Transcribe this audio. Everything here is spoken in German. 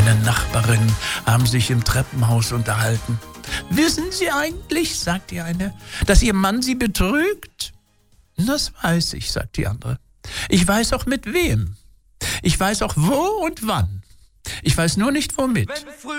Eine Nachbarin haben sich im Treppenhaus unterhalten. »Wissen Sie eigentlich«, sagt die eine, »dass Ihr Mann Sie betrügt?« »Das weiß ich«, sagt die andere. »Ich weiß auch mit wem. Ich weiß auch wo und wann. Ich weiß nur nicht womit.«